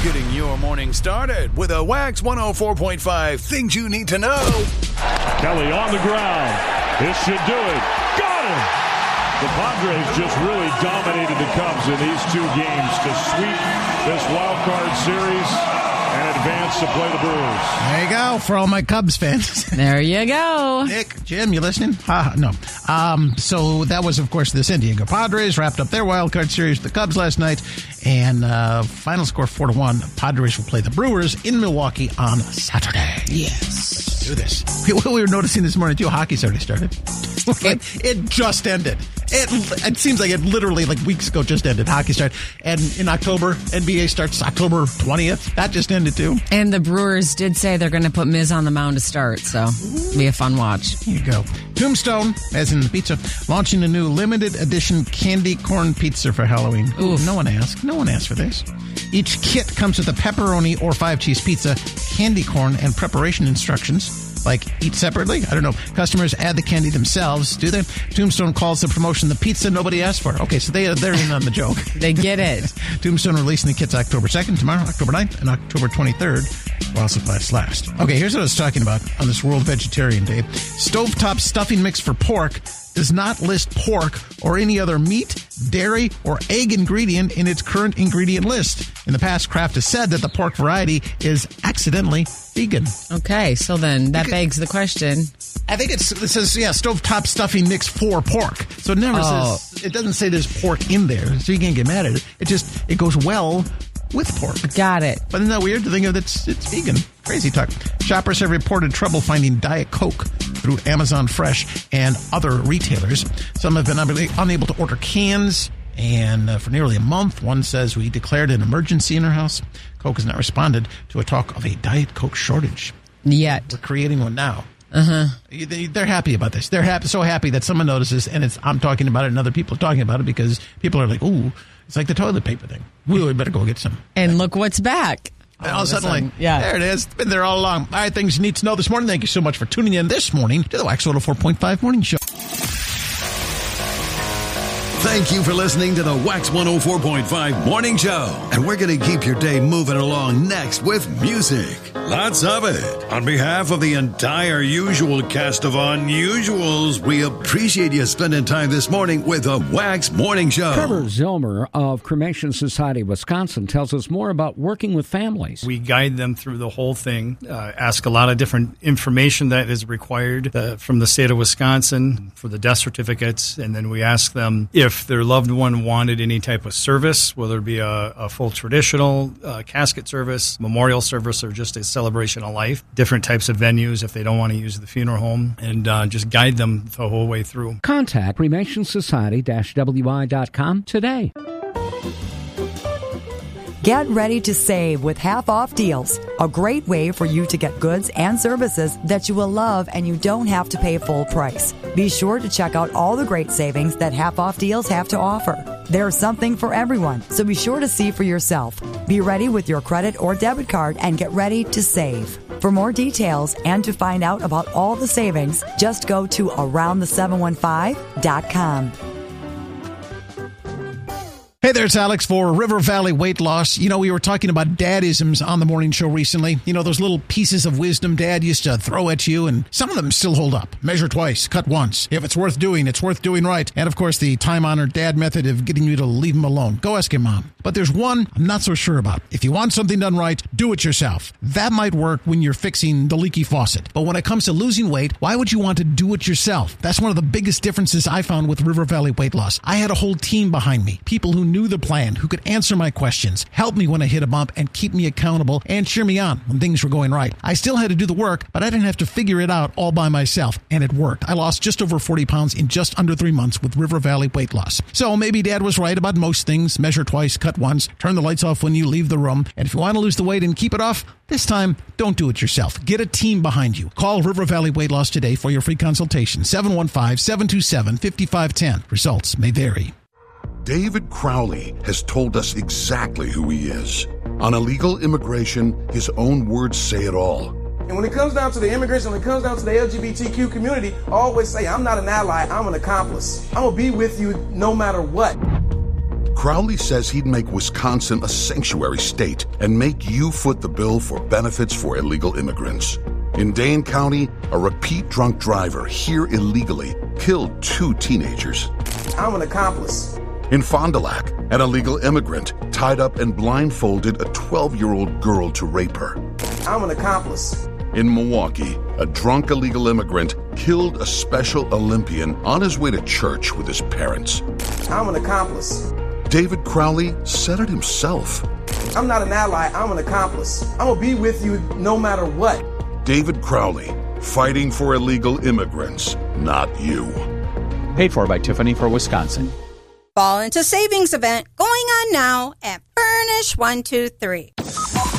Getting your morning started with a Wax 104.5 Things You Need to Know. Kelly on the ground. This should do it. Got him! The Padres just really dominated the Cubs in these two games to sweep this wild card series and advance to play the Brewers. There you go for all my Cubs fans. There you go. Nick, Jim, you listening? No. So that was, of course, the San Diego Padres wrapped up their wild card series with the Cubs last night. And final score 4-1. Padres will play the Brewers in Milwaukee on Saturday. Yes. Let's do this. We were noticing this morning, too, hockey's already started. It just ended. It seems like it literally, like weeks ago, just ended. Hockey started. And in October, NBA starts October 20th. That just ended, too. And the Brewers did say they're going to put Miz on the mound to start, so it'll be a fun watch. Here you go. Tombstone, as in the pizza, launching a new limited edition candy corn pizza for Halloween. Ooh, no one asked. No one asked for this. Each kit comes with a pepperoni or 5-cheese pizza, candy corn, and preparation instructions. Like, eat separately? I don't know. Customers add the candy themselves, do they? Tombstone calls the promotion the pizza nobody asked for. Okay, so they're in on the joke. They get it. Tombstone releasing the kits October 2nd, tomorrow, October 9th, and October 23rd, while supplies last. Okay, here's what I was talking about on this World Vegetarian Day. Stovetop stuffing mix for pork does not list pork or any other meat, dairy, or egg ingredient in its current ingredient list. In the past, Kraft has said that the pork variety is accidentally vegan. Okay, so then that begs the question. I think it says, stovetop stuffing mix for pork. So it never says, it doesn't say there's pork in there, so you can't get mad at it. It goes well with pork. Got it. But isn't that weird to think of it's vegan? Crazy talk. Shoppers have reported trouble finding Diet Coke through Amazon Fresh and other retailers. Some have been unable to order cans, and for nearly a month, one says we declared an emergency in our house. Coke has not responded to a talk of a Diet Coke shortage. Yet. We're creating one now. Uh-huh. They're happy about this. They're so happy that someone notices, and I'm talking about it, and other people are talking about it because people are like, ooh, it's like the toilet paper thing. We better go get some. And look what's back. And all of a sudden, there it is. It's been there all along. All right, things you need to know this morning. Thank you so much for tuning in this morning to the Wax 104.5 Morning Show. Thank you for listening to the Wax 104.5 Morning Show. And we're going to keep your day moving along next with music. Lots of it. On behalf of the entire usual cast of unusuals, we appreciate you spending time this morning with the Wax Morning Show. Trevor Zilmer of Cremation Society of Wisconsin tells us more about working with families. We guide them through the whole thing, ask a lot of different information that is required from the state of Wisconsin for the death certificates, and then we ask them if their loved one wanted any type of service, whether it be a full traditional casket service, memorial service, or just a celebration of life, different types of venues if they don't want to use the funeral home, and just guide them the whole way through. Contact cremationsociety-wi.com today. Get ready to save with half-off deals. A great way for you to get goods and services that you will love and you don't have to pay full price. Be sure to check out all the great savings that half-off deals have to offer. There's something for everyone, so be sure to see for yourself. Be ready with your credit or debit card and get ready to save. For more details and to find out about all the savings, just go to aroundthe715.com. Hey there, it's Alex for River Valley Weight Loss. You know, we were talking about dadisms on the morning show recently. You know, those little pieces of wisdom Dad used to throw at you, and some of them still hold up. Measure twice, cut once. If it's worth doing, it's worth doing right. And, of course, the time-honored dad method of getting you to leave him alone. Go ask your mom. But there's one I'm not so sure about. If you want something done right, do it yourself. That might work when you're fixing the leaky faucet. But when it comes to losing weight, why would you want to do it yourself? That's one of the biggest differences I found with River Valley Weight Loss. I had a whole team behind me. People who knew the plan, who could answer my questions, help me when I hit a bump, and keep me accountable and cheer me on when things were going right. I still had to do the work, but I didn't have to figure it out all by myself, and it worked. I lost just over 40 pounds in just under 3 months with River Valley Weight Loss. So maybe Dad was right about most things. Measure twice, cut once, turn the lights off when you leave the room. And if you want to lose the weight and keep it off, this time, don't do it yourself. Get a team behind you. Call River Valley Weight Loss today for your free consultation. 715-727-5510. Results may vary. David Crowley has told us exactly who he is. On illegal immigration, his own words say it all. And when it comes down to the immigration, when it comes down to the LGBTQ community, I always say, I'm not an ally, I'm an accomplice. I'm going to be with you no matter what. Crowley says he'd make Wisconsin a sanctuary state and make you foot the bill for benefits for illegal immigrants. In Dane County, a repeat drunk driver here illegally killed 2 teenagers. I'm an accomplice. In Fond du Lac, an illegal immigrant tied up and blindfolded a 12-year-old girl to rape her. I'm an accomplice. In Milwaukee, a drunk illegal immigrant killed a Special Olympian on his way to church with his parents. I'm an accomplice. David Crowley said it himself. I'm not an ally, I'm an accomplice. I'm gonna be with you no matter what. David Crowley, fighting for illegal immigrants, not you. Paid for by Tiffany for Wisconsin. Fall into savings event going on now at Furnish 123.